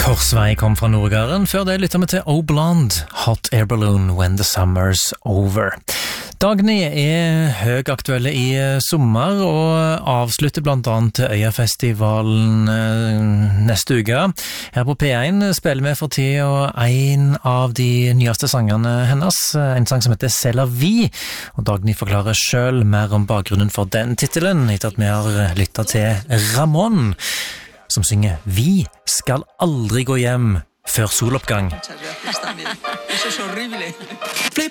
Korsvei kom fra Nordgarden, før det lytter vi til O Blonde, Hot Air Balloon, When the Summer's Over. Dagny høyaktuelle i sommer, og avslutter blant annet Øyafestivalen neste uke. Her på P1 spiller vi for tida en av de nyeste sangene hennes, en sang som heter C'est la vie, og Dagny forklarer selv mer om bakgrunnen for den titelen, etter at vi har lyttet til Ramón, som synger Vi skal aldri gå hjem før soloppgang.